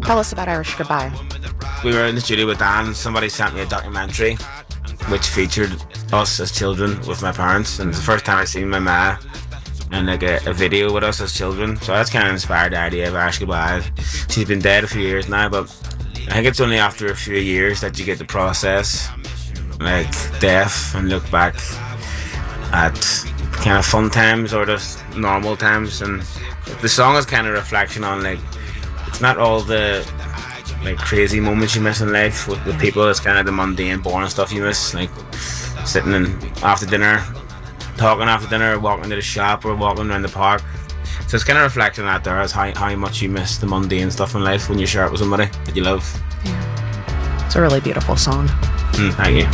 Tell us about Irish Goodbye. We were in the studio with Dan and somebody sent me a documentary which featured us as children with my parents, and it's the first time I've seen my ma and like a video with us as children, so that's kind of inspired the idea of Irish Goodbye. She's been dead a few years now, but I think it's only after a few years that you get to process like death and look back at kind of fun times or just normal times. And the song is kind of a reflection on like, it's not all the like crazy moments you miss in life with people. It's kind of the mundane, boring stuff you miss, like sitting in after dinner, talking after dinner, walking to the shop or walking around the park. So it's kind of reflecting that there as how much you miss the mundane stuff in life when you share it with somebody that you love. Yeah. It's a really beautiful song. Thank you.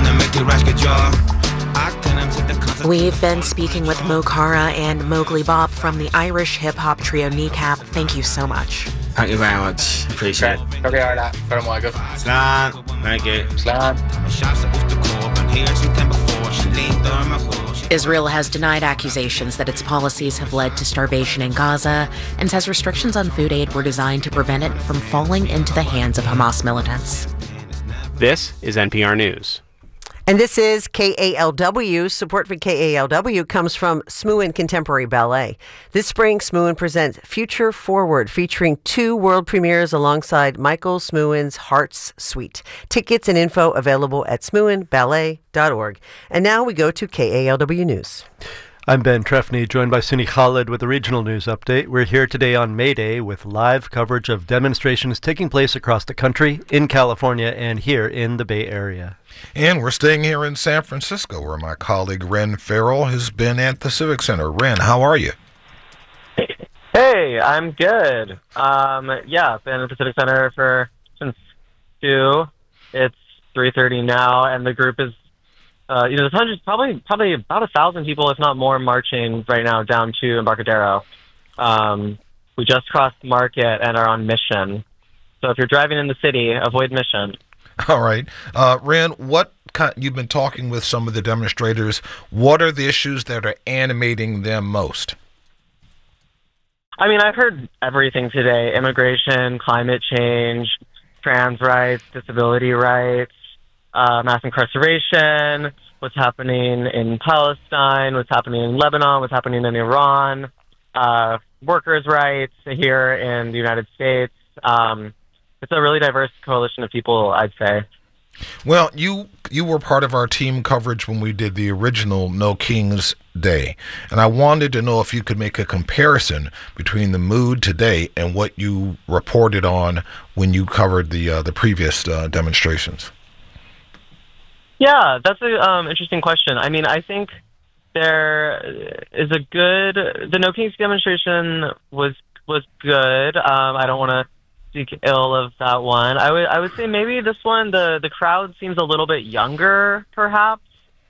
We've been speaking with Mo Cara and Mowgli Bop from the Irish hip-hop trio Kneecap. Thank you so much. Thank you very much. Appreciate it. Slán. Thank you. Slán. Israel has denied accusations that its policies have led to starvation in Gaza and says restrictions on food aid were designed to prevent it from falling into the hands of Hamas militants. This is NPR News. And this is KALW. Support for KALW comes from Smuin Contemporary Ballet. This spring, Smuin presents Future Forward, featuring 2 world premieres alongside Michael Smuin's Hearts Suite. Tickets and info available at smuinballet.org. And now we go to KALW News. I'm Ben Trefny, joined by Suni Khalid with a regional news update. We're here today on May Day with live coverage of demonstrations taking place across the country, in California, and here in the Bay Area. And we're staying here in San Francisco, where my colleague Ren Farrell has been at the Civic Center. Ren, how are you? Hey, I'm good. Been at the Civic Center since 2. It's 3:30 now, and the group is there's hundreds, probably about 1,000 people, if not more, marching right now down to Embarcadero. We just crossed Market and are on Mission. So if you're driving in the city, avoid Mission. All right. Ren, you've been talking with some of the demonstrators. What are the issues that are animating them most? I mean, I've heard everything today: immigration, climate change, trans rights, disability rights, mass incarceration, what's happening in Palestine, what's happening in Lebanon, what's happening in Iran, workers' rights here in the United States. It's a really diverse coalition of people, I'd say. Well, you were part of our team coverage when we did the original No Kings Day, and I wanted to know if you could make a comparison between the mood today and what you reported on when you covered the previous demonstrations. Yeah, that's an interesting question. I mean, I think there is the No Kings demonstration was good. I don't want to speak ill of that one. I would say maybe this one, the crowd seems a little bit younger, perhaps.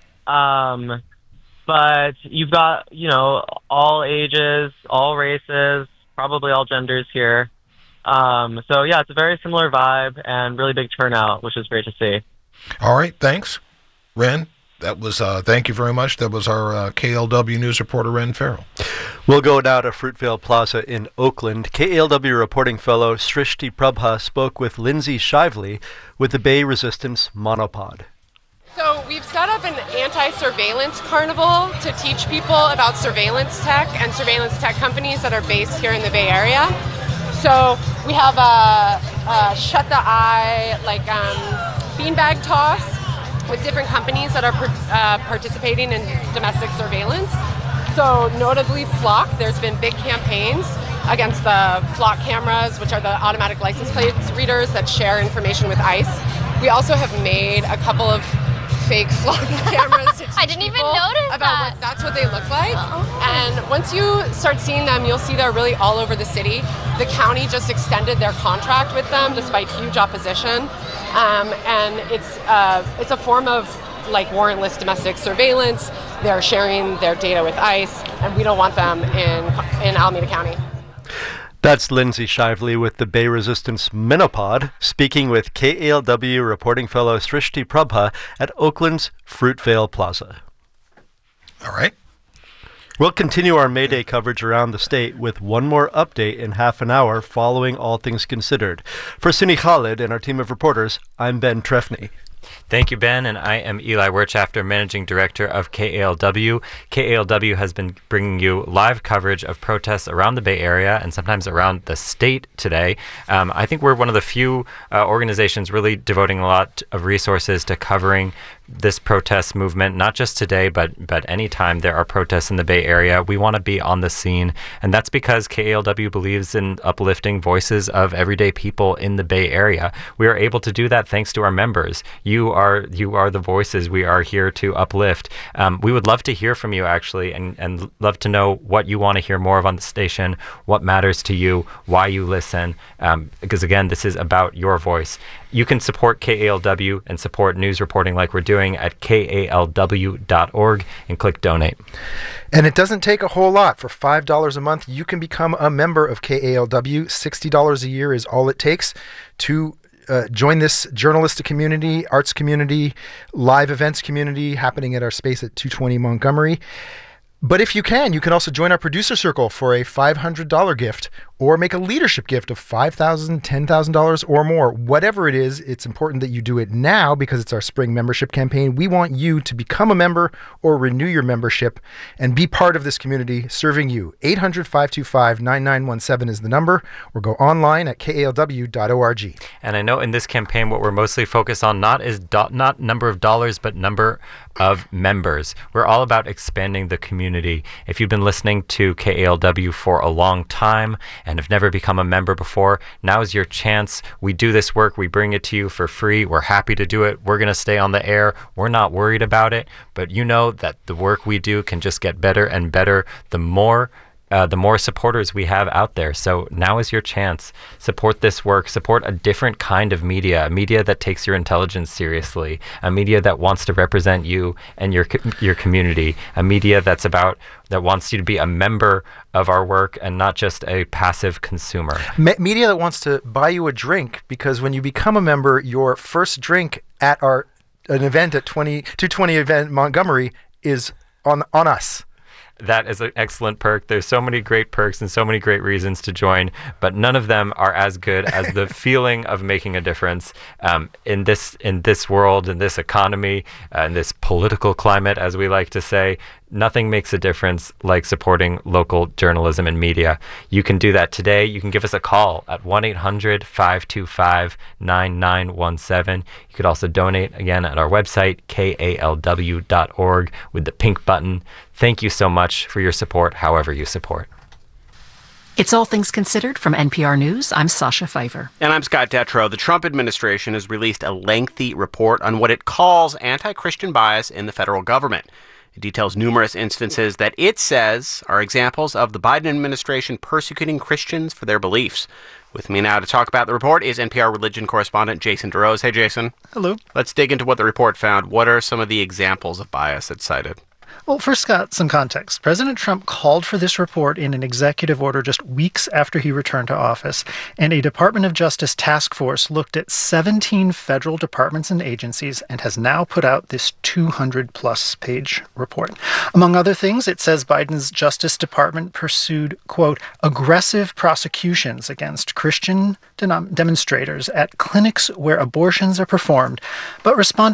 But you've got, all ages, all races, probably all genders here. So yeah, it's a very similar vibe and really big turnout, which is great to see. All right, thanks, Ren. That was thank you very much. That was our KLW News reporter, Ren Farrell. We'll go now to Fruitvale Plaza in Oakland. KALW reporting fellow Srishti Prabha spoke with Lindsay Shively with the Bay Resistance Monopod. So we've set up an anti-surveillance carnival to teach people about surveillance tech and surveillance tech companies that are based here in the Bay Area. So we have a shut the eye, beanbag toss with different companies that are participating in domestic surveillance. So notably Flock, there's been big campaigns against the Flock cameras, which are the automatic license plate readers that share information with ICE. We also have made a couple of fake Flock cameras to teach I didn't even notice that. That's what they look like. And once you start seeing them, you'll see they're really all over the city. The county just extended their contract with them despite huge opposition. And it's a form of warrantless domestic surveillance. They're sharing their data with ICE, and we don't want them in Alameda County. That's Lindsay Shively with the Bay Resistance Monopod, speaking with KALW reporting fellow Srishti Prabha at Oakland's Fruitvale Plaza. All right. We'll continue our May Day coverage around the state with one more update in half an hour following All Things Considered. For Suni Khalid and our team of reporters, I'm Ben Trefny. Thank you, Ben, and I am Eli Wirtschafter, Managing Director of KALW. KALW has been bringing you live coverage of protests around the Bay Area and sometimes around the state today. I think we're one of the few organizations really devoting a lot of resources to covering this protest movement, not just today, but anytime there are protests in the Bay Area. We want to be on the scene, and that's because KALW believes in uplifting voices of everyday people in the Bay Area. We are able to do that thanks to our members. You are the voices we are here to uplift. We would love to hear from you, actually, and love to know what you want to hear more of on the station, what matters to you, why you listen, because, again, this is about your voice. You can support KALW and support news reporting like we're doing at kalw.org and click donate. And it doesn't take a whole lot. For $5 a month, you can become a member of KALW. $60 a year is all it takes to join this journalistic community, arts community, live events community happening at our space at 220 Montgomery. But if you can also join our producer circle for a $500 gift or make a leadership gift of $5,000, $10,000 or more. Whatever it is, it's important that you do it now because it's our spring membership campaign. We want you to become a member or renew your membership and be part of this community serving you. 800-525-9917 is the number, or go online at kalw.org. And I know in this campaign what we're mostly focused on not number of dollars, but number of members. We're all about expanding the community. If you've been listening to KALW for a long time and have never become a member before, now is your chance. We do this work. We bring it to you for free. We're happy to do it. We're going to stay on the air. We're not worried about it. But you know that the work we do can just get better and better the more supporters we have out there. So now is your chance. Support this work. Support a different kind of media, a media that takes your intelligence seriously, a media that wants to represent you and your community, a media that wants you to be a member of our work and not just a passive consumer. Media that wants to buy you a drink, because when you become a member, your first drink at an event at 220 event Montgomery is on us. That is an excellent perk. There's so many great perks and so many great reasons to join, but none of them are as good as the feeling of making a difference in this world, in this economy, in this political climate, as we like to say. Nothing makes a difference like supporting local journalism and media. You can do that today. You can give us a call at 1-800-525-9917. You could also donate, again, at our website, kalw.org, with the pink button. Thank you so much for your support, however you support. It's All Things Considered from NPR News. I'm Sasha Pfeiffer. And I'm Scott Detrow. The Trump administration has released a lengthy report on what it calls anti-Christian bias in the federal government. It details numerous instances that it says are examples of the Biden administration persecuting Christians for their beliefs. With me now to talk about the report is NPR religion correspondent Jason DeRose. Hey, Jason. Hello. Let's dig into what the report found. What are some of the examples of bias it cited? Well, first, Scott, some context. President Trump called for this report in an executive order just weeks after he returned to office, and a Department of Justice task force looked at 17 federal departments and agencies and has now put out this 200-plus page report. Among other things, it says Biden's Justice Department pursued, quote, aggressive prosecutions against Christian demonstrators at clinics where abortions are performed, but responded